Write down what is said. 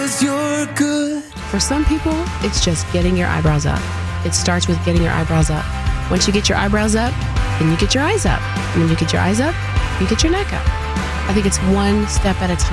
'cause you're good. For some people, it's just getting your eyebrows up. It starts with getting your eyebrows up. Once you get your eyebrows up, then you get your eyes up. And when you get your eyes up, you get your neck up. I think it's one step at a time.